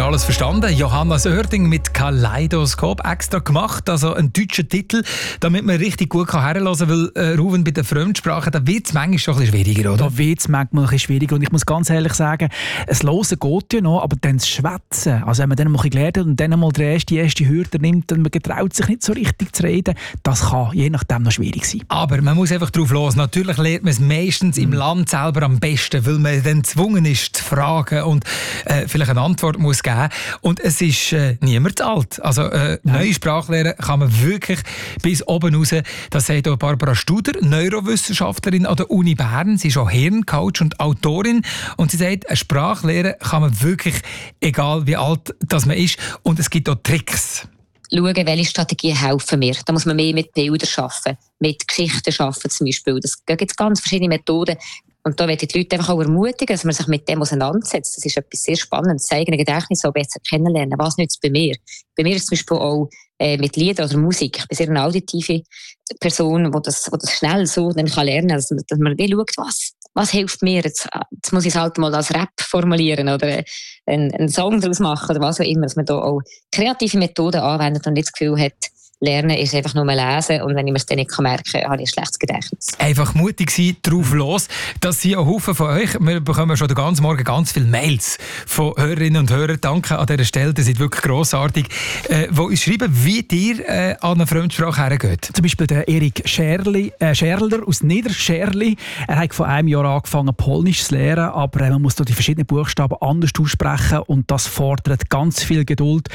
alles verstanden. Johanna Sörding mit Kaleidoskop extra gemacht, also ein deutscher Titel, damit man richtig gut herhören kann, weil Ruben, bei den Fremdsprachen, da wird es manchmal schon ein bisschen schwieriger, oder? Da wird es manchmal ein bisschen schwieriger und ich muss ganz ehrlich sagen, das Hören geht ja noch, aber dann das Schwätzen, also wenn man dann mal ein bisschen gelernt hat und dann mal die erste Hürde nimmt und man getraut sich nicht so richtig zu reden, das kann je nachdem noch schwierig sein. Aber man muss einfach drauf los. Natürlich lernt man es meistens im Land selber am besten, weil man dann gezwungen ist zu fragen und vielleicht eine Antwort muss geben. Und es ist niemand alt. Also neue Sprachlehre kann man wirklich bis oben raus. Das sagt auch Barbara Studer, Neurowissenschaftlerin an der Uni Bern. Sie ist auch Hirncoach und Autorin. Und sie sagt, eine Sprachlehre kann man wirklich, egal wie alt das man ist. Und es gibt auch Tricks. Schauen, welche Strategien helfen mir. Da muss man mehr mit Bildern arbeiten, mit Geschichten arbeiten zum Beispiel. Da gibt es ganz verschiedene Methoden. Und da möchte ich die Leute einfach auch ermutigen, dass man sich mit dem auseinandersetzt. Das ist etwas sehr Spannendes, das eigene Gedächtnis auch besser kennenlernen. Was nützt bei mir? Bei mir ist es zum Beispiel auch mit Liedern oder Musik. Ich bin sehr eine auditive Person, die das schnell so dann kann lernen kann, dass man schaut, was hilft mir. Jetzt muss ich es halt mal als Rap formulieren oder einen Song daraus machen oder was auch immer, dass man da auch kreative Methoden anwendet und nicht das Gefühl hat, Lernen ist einfach nur lesen und wenn ich mir es dann nicht merken kann, habe ich ein schlechtes Gedächtnis. Einfach mutig sein, drauf los. Das sind auch Haufen von euch. Wir bekommen schon den ganzen Morgen ganz viele Mails von Hörerinnen und Hörern. Danke an dieser Stelle, das ist wirklich grossartig. Wo uns schreiben, wie dir an eine Fremdsprache hergeht. Zum Beispiel der Erik Scherler aus Niederscherli. Er hat vor einem Jahr angefangen, Polnisch zu lernen, aber man muss da die verschiedenen Buchstaben anders aussprechen und das fordert ganz viel Geduld.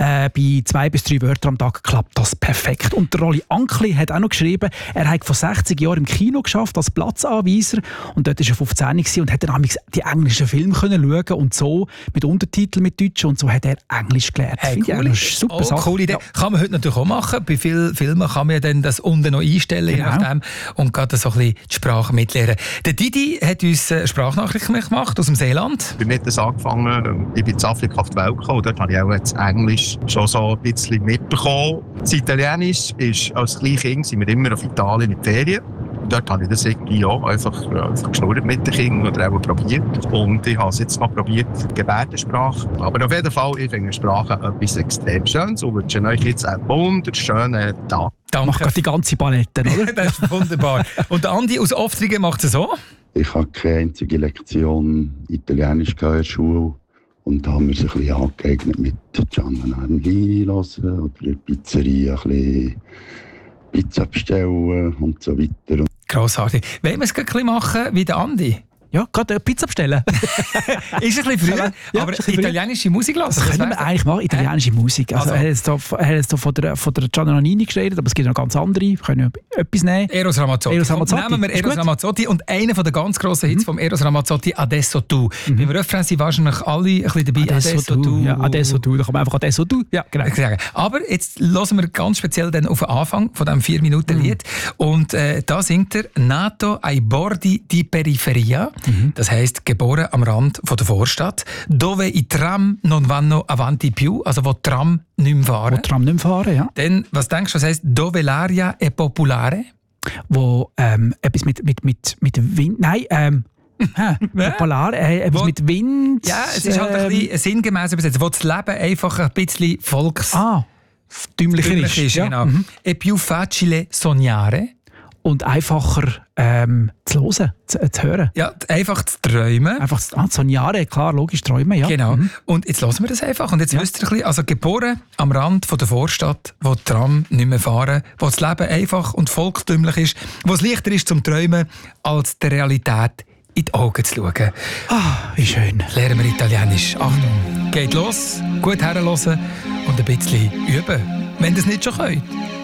Bei 2 bis 3 Wörtern am Tag klappt das perfekt. Und der Rolli Ankli hat auch noch geschrieben, er hat vor 60 Jahren im Kino geschafft als Platzanweiser und dort war er 15 und hat dann die englischen Filme schauen und so mit Untertiteln mit Deutsch und so hat er Englisch gelernt. Hey, cool. Super Sache. Coole Idee. Ja. Kann man heute natürlich auch machen. Bei vielen Filmen kann man ja dann das unten noch einstellen, je nachdem, und gerade so ein bisschen die Sprache mitlernen. Der Didi hat uns Sprachnachrichten gemacht aus dem Seeland. Ich habe angefangen, ich bin in Afrika auf die Welt gekommen und dort habe ich auch das Englisch schon so ein bisschen mitbekommen. Das Italienisch ist, als Kleinkind sind wir immer auf Italien in die Ferien. Und dort habe ich das irgendwie auch einfach geschnurrt mit den Kindern oder auch probiert. Und ich habe es jetzt noch probiert, Gebärdensprache. Aber auf jeden Fall, ich finde Sprache etwas extrem Schönes und wünsche euch jetzt einen wunderschönen Tag. Danke. Macht gerade die ganze Palette, oder? Das ist wunderbar. Und Andi aus Oftringen macht es so? Ich habe keine einzige Lektion Italienisch in der Schule. Und da haben wir uns ein bisschen angeeignet mit Gianna Wein hören oder in der Pizzeria ein bisschen Pizza bestellen und so weiter. Grossartig. Wollen wir es ein bisschen machen wie der Andi? Ja, gerade Pizza bestellen. Ist ein bisschen früher, ja, aber italienische Musik lassen. Das können wir eigentlich machen, italienische Musik. Also, er hat jetzt von der Gianna Nannini geredet, aber es gibt noch ganz andere. Wir können etwas nehmen. Eros Ramazzotti. Nehmen wir Eros Ramazzotti und einer der ganz grossen Hits von Eros Ramazzotti, Adesso Tu. Beim Refrain sind wahrscheinlich alle ein bisschen dabei. Adesso Tu. Ja, Adesso Tu. Da kann man einfach Adesso Tu. Ja, genau. Aber jetzt hören wir ganz speziell dann auf den Anfang von diesem 4-Minuten-Lied. Und da singt er «Nato ai bordi di periferia». Das heisst, geboren am Rand von der Vorstadt, dove i tram non vanno avanti più, also wo Tram nicht mehr fahren. Wo Tram nicht mehr fahren, ja. Dann, was denkst du, was heisst, dove l'aria è popolare? Wo etwas mit Wind, nein, popolare, etwas mit Wind. Ja, es ist halt ein bisschen sinngemäß übersetzt, wo das Leben einfach ein bisschen volkstümlicher ist. Ja. Genau. E più facile sognare. Und einfacher zu hören, zu hören. Ja, einfach zu träumen. Einfach sognare, klar, logisch, träumen, ja. Genau. Und jetzt hören wir das einfach. Und jetzt wisst ihr ein bisschen, also geboren am Rand von der Vorstadt, wo die Tram nicht mehr fahren, wo das Leben einfach und volkstümlich ist, wo es leichter ist zum Träumen, als der Realität in die Augen zu schauen. Wie schön. Lernen wir Italienisch. Achtung, geht los, gut herhören und ein bisschen üben, wenn ihr es nicht schon könnt.